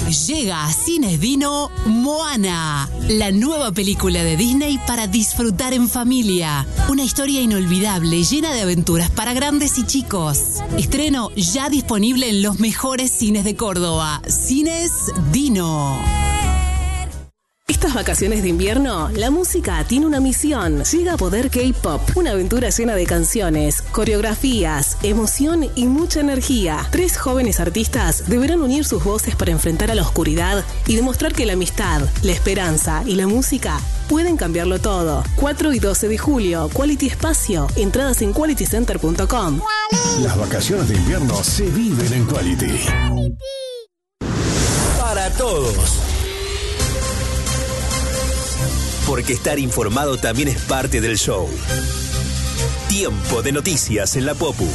Llega a Cines Dino Moana, la nueva película de Disney para disfrutar en familia. Una historia inolvidable, llena de aventuras para grandes y chicos. Estreno ya disponible en los mejores cines de Córdoba. Cines Dino. Estas vacaciones de invierno, la música tiene una misión. Llega a Poder K-Pop, una aventura llena de canciones, coreografías, emoción y mucha energía. 3 jóvenes artistas deberán unir sus voces para enfrentar a la oscuridad y demostrar que la amistad, la esperanza y la música pueden cambiarlo todo. 4 y 12 de julio, Quality Espacio, entradas en qualitycenter.com. Las vacaciones de invierno se viven en Quality. Para todos. Porque estar informado también es parte del show. Tiempo de noticias en la Popu.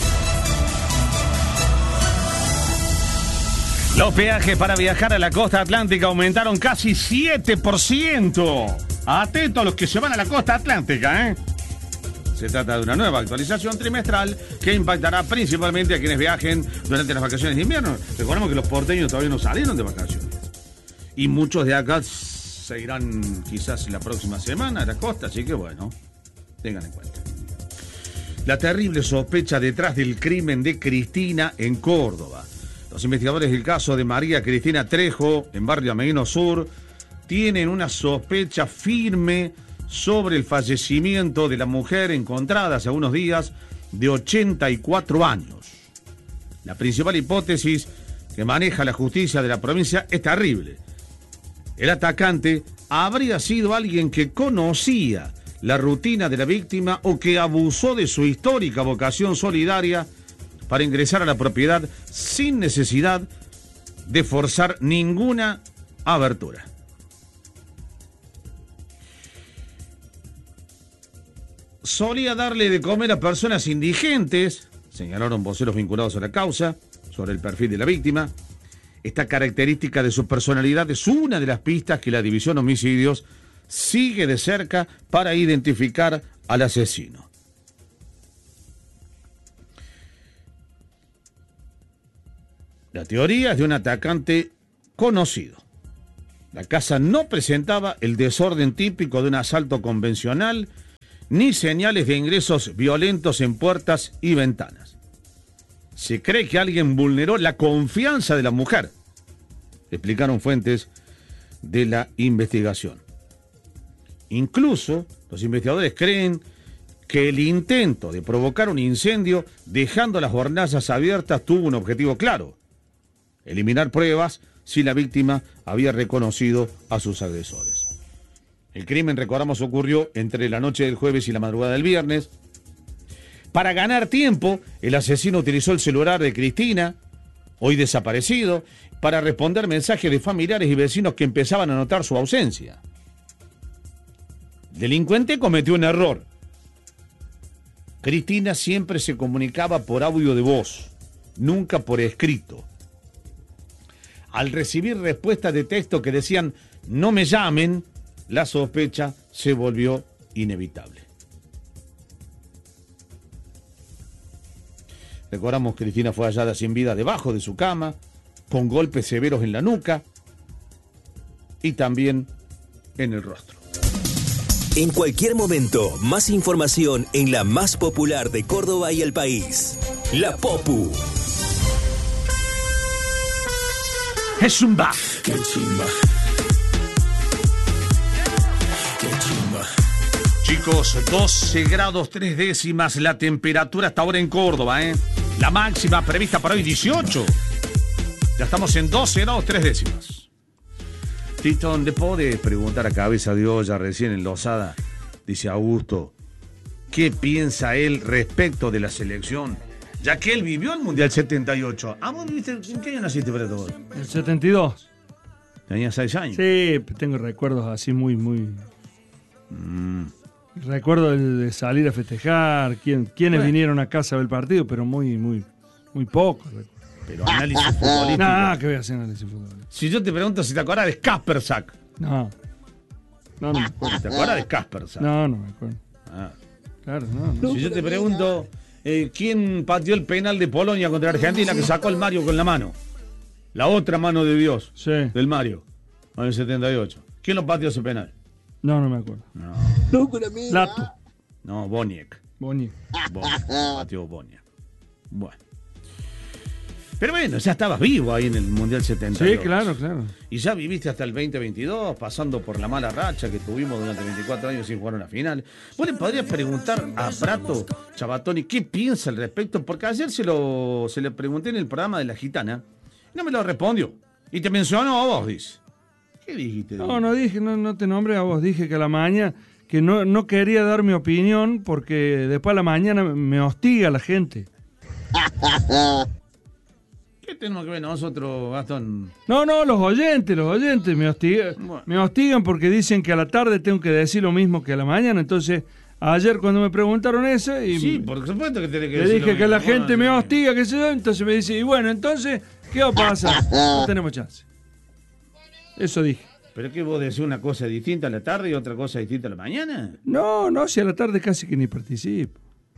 Los peajes para viajar a la costa atlántica aumentaron casi 7%. Atentos a los que se van a la costa atlántica, ¿eh? Se trata de una nueva actualización trimestral que impactará principalmente a quienes viajen durante las vacaciones de invierno. Recordemos que los porteños todavía no salieron de vacaciones. Y muchos de acá se irán quizás la próxima semana a la costa, así que bueno, tengan en cuenta. La terrible sospecha detrás del crimen de Cristina en Córdoba. Los investigadores del caso de María Cristina Trejo, en Barrio Ameguino Sur, tienen una sospecha firme sobre el fallecimiento de la mujer encontrada hace unos días de 84 años. La principal hipótesis que maneja la justicia de la provincia es terrible. El atacante habría sido alguien que conocía la rutina de la víctima o que abusó de su histórica vocación solidaria para ingresar a la propiedad sin necesidad de forzar ninguna abertura. Solía darle de comer a personas indigentes, señalaron voceros vinculados a la causa, sobre el perfil de la víctima. Esta característica de su personalidad es una de las pistas que la División Homicidios sigue de cerca para identificar al asesino. La teoría es de un atacante conocido. La casa no presentaba el desorden típico de un asalto convencional, ni señales de ingresos violentos en puertas y ventanas. Se cree que alguien vulneró la confianza de la mujer, explicaron fuentes de la investigación. Incluso los investigadores creen que el intento de provocar un incendio dejando las hornallas abiertas tuvo un objetivo claro: eliminar pruebas si la víctima había reconocido a sus agresores. El crimen, recordamos, ocurrió entre la noche del jueves y la madrugada del viernes. Para ganar tiempo, el asesino utilizó el celular de Cristina, hoy desaparecido, para responder mensajes de familiares y vecinos que empezaban a notar su ausencia. El delincuente cometió un error. Cristina siempre se comunicaba por audio de voz, nunca por escrito. Al recibir respuestas de texto que decían "no me llamen", la sospecha se volvió inevitable. Recordamos que Cristina fue hallada sin vida debajo de su cama, con golpes severos en la nuca y también en el rostro. En cualquier momento, más información en la más popular de Córdoba y el país. La Popu. Es un bar. Qué chimba. Qué chimba. Chicos, 12 grados 3 décimas la temperatura hasta ahora en Córdoba, ¿eh? La máxima prevista para hoy 18. Ya estamos en 12 grados 3 décimas. Tito, ¿le podés preguntar a cabeza de olla recién enlosada? Dice Augusto, ¿qué piensa él respecto de la selección? Ya que él vivió el Mundial 78. ¿Ah, vos viviste? ¿En qué año naciste, para todos? El 72. Tenías 6 años. Sí, tengo recuerdos así muy... Recuerdo de salir a festejar, quiénes vinieron a casa a ver el partido, pero muy poco. Pero análisis futbolístico. No, ¿qué voy a hacer análisis futbolístico? Si yo te pregunto si te acuerdas de Kaspersak. No me acuerdo. ¿Te acuerdas de Kaspersak? No me acuerdo. Ah. Claro, no. Si yo te pregunto, ¿quién pateó el penal de Polonia contra Argentina que sacó el Mario con la mano? La otra mano de Dios. Sí. Del Mario. En el 78. ¿Quién lo pateó ese penal? No me acuerdo. Lato. No, Boniek. Boniek. Pateó Boniek. Bueno. Pero bueno, ya estabas vivo ahí en el Mundial 72. Sí, claro. Y ya viviste hasta el 2022, pasando por la mala racha que tuvimos durante 24 años sin jugar una final. Vos le podrías preguntar a Prato Chabatoni qué piensa al respecto, porque ayer se le pregunté en el programa de La Gitana, y no me lo respondió. Y te mencionó a vos, dice. ¿Qué dijiste? No dije, no te nombré a vos, dije que a la mañana, que no quería dar mi opinión, porque después a la mañana me hostiga la gente. ¿Qué tenemos que ver nosotros, Gastón? No, los oyentes me hostigan porque dicen que a la tarde tengo que decir lo mismo que a la mañana. Entonces, ayer cuando me preguntaron eso, y sí, por supuesto que tenés que le decir dije que la gente me hostiga, qué sé yo, entonces me dice, y bueno, entonces, ¿qué va a pasar? No tenemos chance. Eso dije. ¿Pero qué vos decís una cosa distinta a la tarde y otra cosa distinta a la mañana? No, si a la tarde casi que ni participo.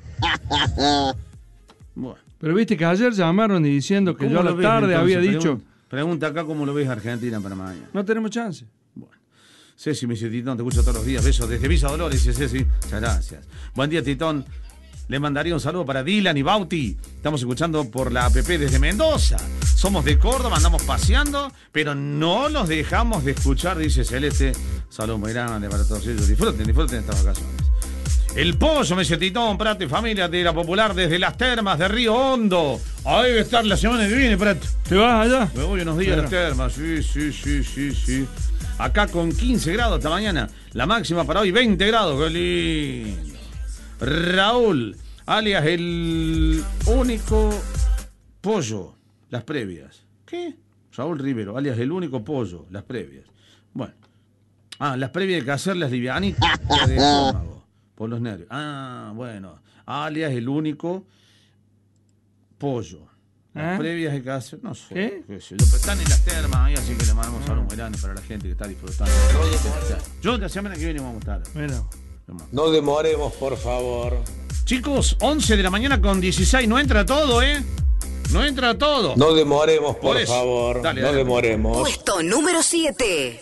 Bueno. Pero viste que ayer llamaron y diciendo que yo a la tarde había dicho... Pregunta acá cómo lo ves Argentina para mañana. No tenemos chance. Bueno. Ceci, mi Titón, te escucho todos los días. Besos desde Villa Dolores, Ceci. Muchas gracias. Buen día, Titón. Le mandaría un saludo para Dylan y Bauti. Estamos escuchando por la app desde Mendoza. Somos de Córdoba, andamos paseando, pero no nos dejamos de escuchar, dice Celeste. Saludos muy grandes para todos ellos. Disfruten estas vacaciones. El pollo, me dice Titón, Prato y familia de la Popular desde las termas de Río Hondo. Ahí debe estar la semana que viene, Prato. ¿Te vas allá? Me voy unos días a las termas, sí. Acá con 15 grados esta mañana. La máxima para hoy, 20 grados. ¡Qué lindo! Raúl, alias el único pollo, las previas. ¿Qué? Raúl Rivero, alias el único pollo, las previas. Bueno. Las previas hay que hacerlas livianitas de estómago, por los nervios. Bueno. Alias el único pollo. Las previas hay que hacer, no sé. ¿Qué? Están en las termas ahí, así que le mandamos saludos muy grandes para la gente que está disfrutando. Yo la semana que viene vamos a estar. Bueno. No demoremos, por favor. Chicos, 11 de la mañana con 16. No entra todo, ¿eh? No entra todo. No demoremos, por favor. Dale. Demoremos. Puesto número 7.